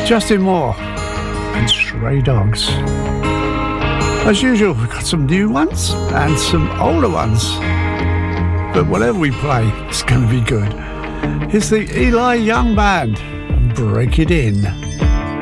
Justin Moore and Stray Dogs. As usual, we've got some new ones and some older ones. But whatever we play, it's going to be good. Here's the Eli Young Band and Break It In.